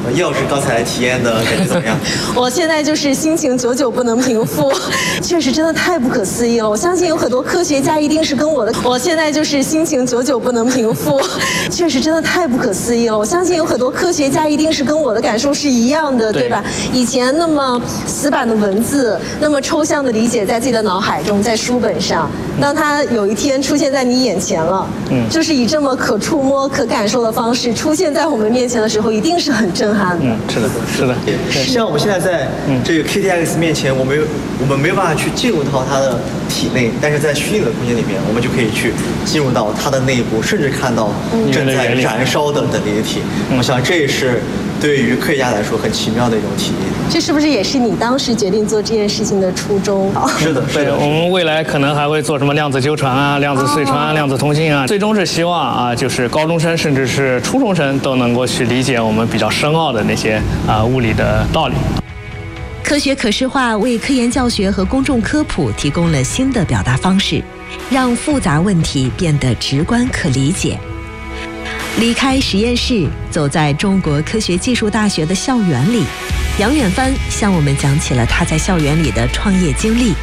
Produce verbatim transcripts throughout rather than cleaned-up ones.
叶老师刚才体验的感觉怎么样？ 我现在就是心情久久不能平复，确实真的太不可思议了。我相信有很多科学家一定是跟我的，我现在就是心情久久不能平复，确实真的太不可思议了。我相信有很多科学家一定是跟我的感受是一样的，对吧？以前那么死板的文字，那么抽象的理解在自己的脑海中，在书本上，当它有一天出现在你眼前了，嗯，就是以这么可触摸、可感受的方式出现在我们面前的时候，一定是很震撼的。 嗯，是的，是的。 像我们现在在这个 K T X 面前，我们我们没有办法去进入到它的体内，但是在虚拟的空间里面，我们就可以去进入到它的内部，甚至看到正在燃烧的等离体。我想这也是对于科学家来说很奇妙的一种体验。 这是不是也是你当时决定做这件事情的初衷？ 是的，是的。 我们未来可能还会做什么量子纠缠啊、量子隧传啊、量子通信啊，最终是希望啊，就是高中生甚至是初中生都能够去理解我们比较深奥的那些啊物理的道理。 科学可视化为科研教学和公众科普提供了新的表达方式，让复杂问题变得直观可理解。离开实验室，走在中国科学技术大学的校园里，杨远帆向我们讲起了他在校园里的创业经历。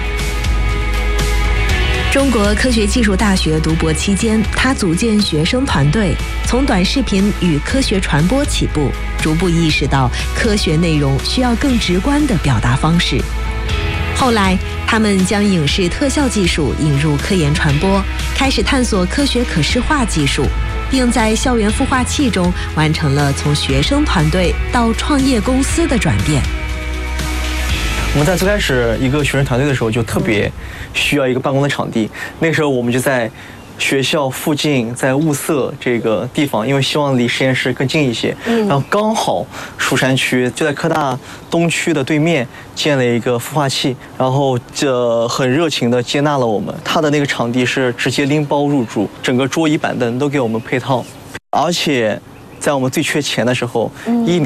中国科学技术大学读博期间，他组建学生团队，从短视频与科学传播起步，逐步意识到科学内容需要更直观的表达方式。后来，他们将影视特效技术引入科研传播，开始探索科学可视化技术，并在校园孵化器中完成了从学生团队到创业公司的转变。 我们在最开始一个学生团队的时候，就特别需要一个办公的场地。那个时候我们就在学校附近，在物色这个地方，因为希望离实验室更近一些。然后刚好蜀山区就在科大东区的对面建了一个孵化器，然后这很热情的接纳了我们。他的那个场地是直接拎包入住，整个桌椅板凳都给我们配套，而且在我们最缺钱的时候，一年